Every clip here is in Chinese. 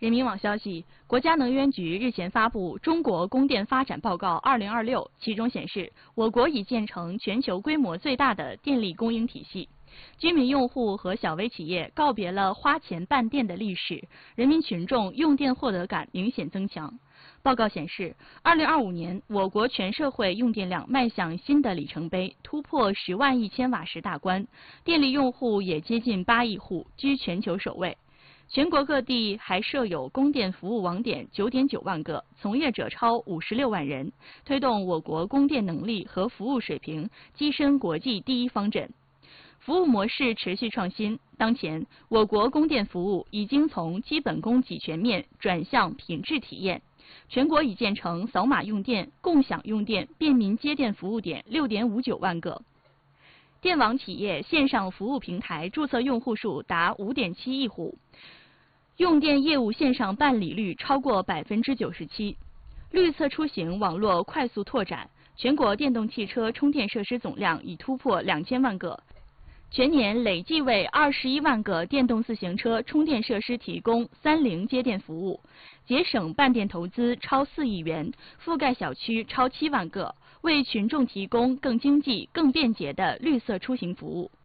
人民网消息，国家能源局日前发布《中国供电发展报告2026》，其中显示，我国已建成全球规模最大的电力供应体系。居民用户和小微企业告别了花钱办电的历史，人民群众用电获得感明显增强。报告显示，2025年我国全社会用电量迈向新的里程碑，突破10万亿千瓦时大关，电力用户也接近8亿户，居全球首位。全国各地还设有供电服务网点9.9万个，从业者超56万人，推动我国供电能力和服务水平跻身国际第一方阵。服务模式持续创新，当前我国供电服务已经从基本供给全面转向品质体验。全国已建成扫码用电、共享用电、便民接电服务点6.59万个。电网企业线上服务平台注册用户数达5.7亿户，用电业务线上办理率超过97%。绿色出行网络快速拓展，全国电动汽车充电设施总量已突破2000万个，全年累计为21万个电动自行车充电设施提供30接电服务，节省办电投资超4亿元，覆盖小区超7万个，为群众提供更经济、更便捷的绿色出行服务。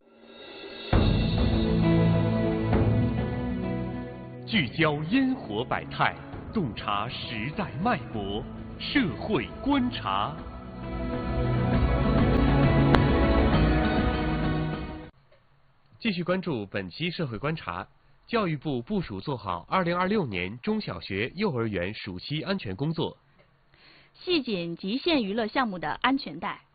聚焦烟火百态，洞察时代脉搏，社会观察。继续关注本期社会观察。教育部部署做好2026年中小学、幼儿园暑期安全工作， 系紧极限娱乐项目的安全带。